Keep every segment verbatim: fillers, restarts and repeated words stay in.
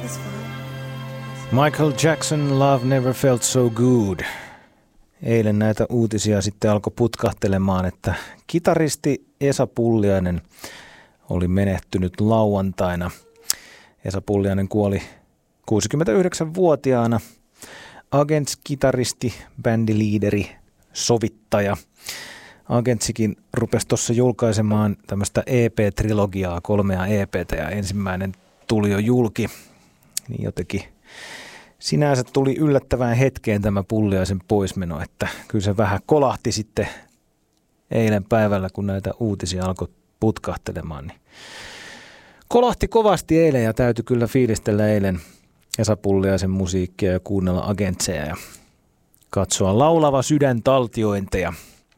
Michael Jackson, Love Never Felt So Good. Eilen näitä uutisia sitten alkoi putkahtelemaan, että kitaristi Esa Pulliainen oli menehtynyt lauantaina. Esa Pulliainen kuoli kuusikymmentäyhdeksänvuotiaana. Agents-kitaristi, bändiliideri, sovittaja. Agentsikin rupesi tuossa julkaisemaan tämmöistä E P-trilogiaa, kolmea E P:tä, ja ensimmäinen tuli jo julki. Niin jotenkin sinänsä tuli yllättävään hetkeen tämä Pulliaisen poismeno, että kyllä se vähän kolahti sitten eilen päivällä, kun näitä uutisia alkoi putkahtelemaan. Niin kolahti kovasti eilen ja täytyi kyllä fiilistellä eilen Esa Pulliaisen musiikkia ja kuunnella Agentseja ja katsoa Laulava sydän -taltiointeja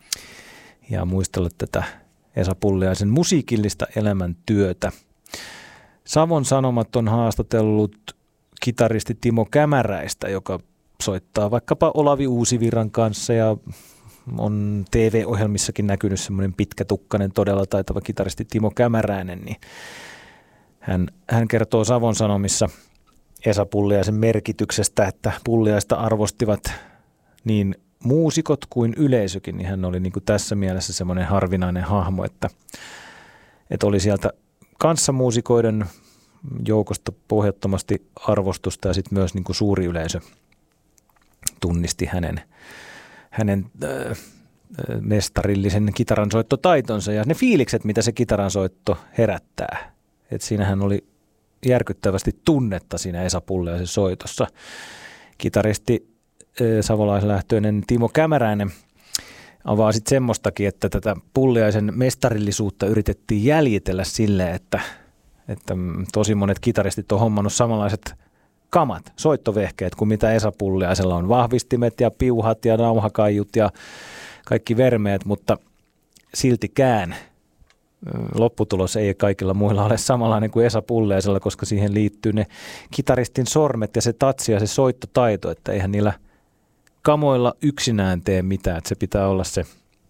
ja muistella tätä Esa Pulliaisen musiikillista elämäntyötä. Savon Sanomat on haastatellut kitaristi Timo Kämäräistä, joka soittaa vaikkapa Olavi Uusivirran kanssa ja on T V-ohjelmissakin näkynyt semmoinen pitkätukkainen, todella taitava kitaristi Timo Kämäräinen, niin hän, hän kertoo Savon Sanomissa Esa Pulliaisen merkityksestä, että Pulliaista arvostivat niin muusikot kuin yleisökin, niin hän oli niin kuin tässä mielessä semmoinen harvinainen hahmo, että, että oli sieltä kanssamuusikoiden joukosta pohjattomasti arvostusta ja sitten myös niin kuin suuri yleisö tunnisti hänen, hänen äh, mestarillisen kitaransoittotaitonsa ja ne fiilikset, mitä se kitaransoitto herättää. Et siinähän oli järkyttävästi tunnetta siinä Esa Pulliaisen soitossa. Kitaristi äh, savolaislähtöinen Timo Kämäräinen avaa sitten semmoistakin, että tätä Pulliaisen mestarillisuutta yritettiin jäljitellä silleen, että että tosi monet kitaristit on hommannut samanlaiset kamat, soittovehkeet kuin mitä Esa Pulliaisella on. Vahvistimet ja piuhat ja nauhakaijut ja kaikki vermeet, mutta siltikään lopputulos ei kaikilla muilla ole samanlainen kuin Esa Pulliaisella, koska siihen liittyy ne kitaristin sormet ja se tatsi ja se soittotaito, että eihän niillä kamoilla yksinään tee mitään, että se pitää olla se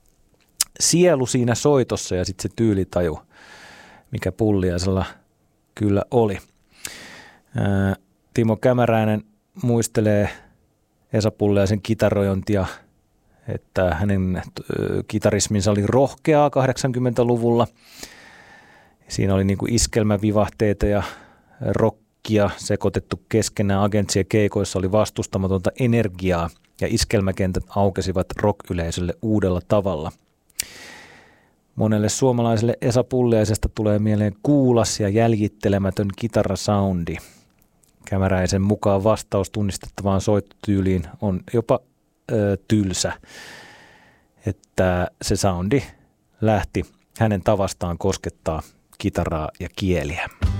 sielu siinä soitossa ja sitten se tyylitaju, mikä Pulliaisella kyllä oli. Ää, Timo Kämäräinen muistelee Esa Pulliaisen kitarointia, että hänen ä, kitarisminsa oli rohkeaa kahdeksankymmentäluvulla. Siinä oli niinku iskelmävivahteita ja rockia sekoitettu keskenään. Agentsien keikoissa oli vastustamatonta energiaa ja iskelmäkentät aukesivat rock-yleisölle uudella tavalla. Monelle suomalaiselle Esa Pulliaisesta tulee mieleen kuulas ja jäljittelemätön kitarasoundi. Kämäräisen mukaan vastaus tunnistettavaan soittotyyliin on jopa ö, tylsä, että se soundi lähti hänen tavastaan koskettaa kitaraa ja kieliä.